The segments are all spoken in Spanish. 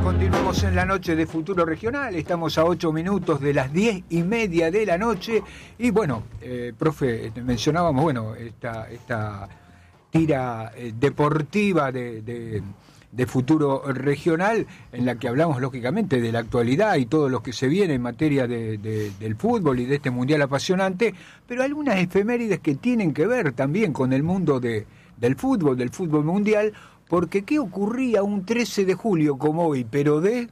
Continuamos en la noche de Futuro Regional, estamos a 8 minutos de las 10:30 de la noche y bueno, profe, mencionábamos, bueno, esta tira deportiva de Futuro Regional en la que hablamos lógicamente de la actualidad y todo lo que se viene en materia del fútbol y de este mundial apasionante, pero algunas efemérides que tienen que ver también con el mundo del fútbol mundial. Porque ¿qué ocurría un 13 de julio como hoy, pero de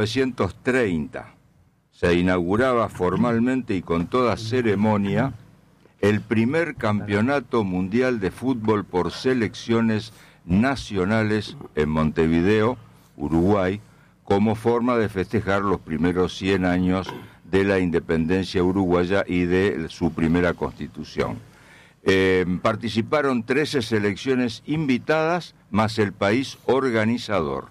1930? Se inauguraba formalmente y con toda ceremonia el primer campeonato mundial de fútbol por selecciones nacionales en Montevideo, Uruguay, como forma de festejar los primeros 100 años de la independencia uruguaya y de su primera constitución. Participaron 13 selecciones invitadas más el país organizador.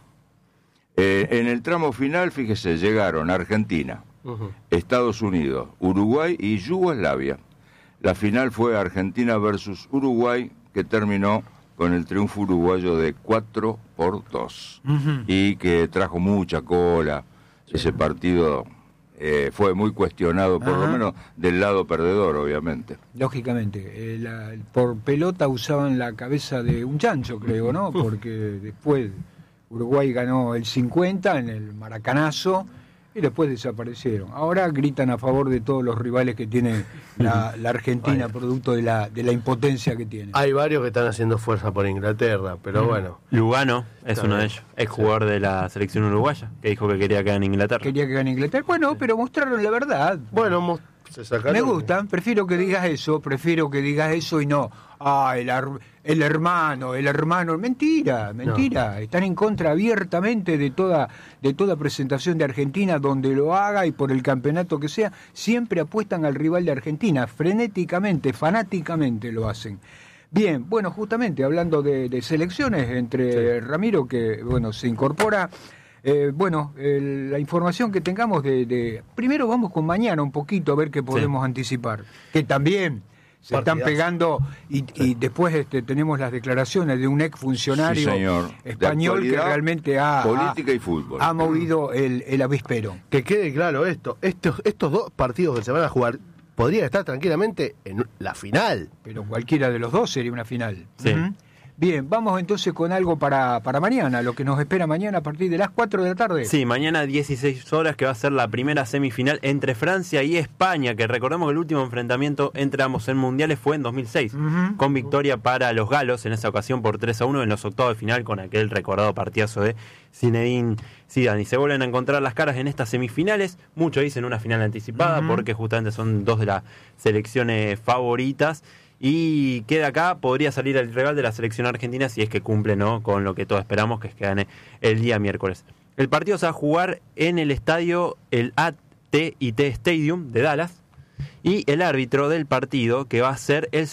En el tramo final, fíjese, llegaron Argentina, Estados Unidos, Uruguay y Yugoslavia. La final fue Argentina versus Uruguay, que terminó con el triunfo uruguayo de 4-2 y que trajo mucha cola. Ese partido fue muy cuestionado, por lo menos del lado perdedor, obviamente. Lógicamente, por pelota usaban la cabeza de un chancho, creo, ¿no? Porque después Uruguay ganó el 50 en el Maracanazo y después desaparecieron. Ahora gritan a favor de todos los rivales que tiene la Argentina, producto de la impotencia que tiene. Hay varios que están haciendo fuerza por Inglaterra, pero bueno. Lugano es uno de ellos, es jugador de la selección uruguaya, que dijo que quería quedar en Inglaterra. Bueno, pero mostraron la verdad. Bueno, se sacaron. Me gusta, prefiero que digas eso y no, el hermano, mentira, no. Están en contra abiertamente de toda presentación de Argentina donde lo haga y por el campeonato que sea, siempre apuestan al rival de Argentina, frenéticamente, fanáticamente lo hacen. Bien, bueno, justamente hablando de selecciones, entre Ramiro, que bueno, se incorpora. La información que tengamos primero vamos con mañana un poquito a ver qué podemos anticipar, que también se están pegando y después tenemos las declaraciones de un exfuncionario español que realmente política y fútbol ha movido el avispero. Que quede claro estos dos partidos que se van a jugar podrían estar tranquilamente en la final, pero cualquiera de los dos sería una final. Sí. Bien, vamos entonces con algo para mañana, lo que nos espera mañana a partir de las 4 de la tarde. Sí, mañana 16 horas, que va a ser la primera semifinal entre Francia y España, que recordemos que el último enfrentamiento entre ambos en mundiales fue en 2006, con victoria para los galos, en esa ocasión por 3-1 en los octavos de final, con aquel recordado partidazo de Zinedine Zidane. Y se vuelven a encontrar las caras en estas semifinales, muchos dicen una final anticipada, porque justamente son dos de las selecciones favoritas. Y queda acá, podría salir el rival de la selección argentina si es que cumple, ¿no?, con lo que todos esperamos, que es que gane el día miércoles. El partido se va a jugar en el estadio, el AT&T Stadium de Dallas, y el árbitro del partido, que va a ser el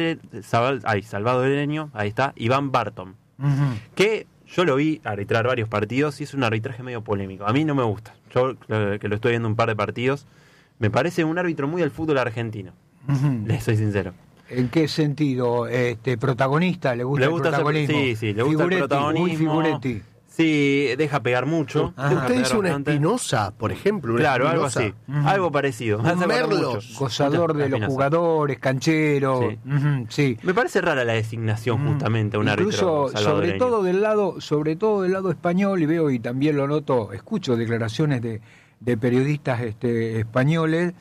salvadoreño, ahí está, Iván Barton, que yo lo vi arbitrar varios partidos y es un arbitraje medio polémico. A mí no me gusta, yo que lo estoy viendo un par de partidos, me parece un árbitro muy del fútbol argentino, les soy sincero. ¿En qué sentido? ¿Protagonista? ¿Le gusta el protagonismo? Sí, le gusta el protagonismo. Muy Figuretti. Sí, deja pegar mucho. Usted dice una Espinosa, por ejemplo. Claro, algo así. Algo parecido. Un Merlo. Gozador de los jugadores, canchero. Sí. Me parece rara la designación justamente a un árbitro salvadoreño. sobre todo del lado español, y veo y también lo noto, escucho declaraciones de periodistas españoles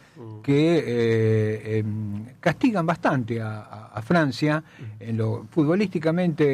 que castigan bastante a Francia en lo futbolísticamente.